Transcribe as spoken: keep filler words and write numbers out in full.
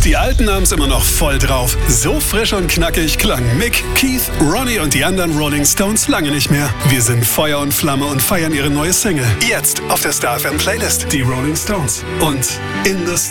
Die Alten haben's immer noch voll drauf. So frisch und knackig klangen Mick, Keith, Ronnie und die anderen Rolling Stones lange nicht mehr. Wir sind Feuer und Flamme und feiern ihre neue Single. Jetzt auf der Star F M Playlist. Die Rolling Stones und In the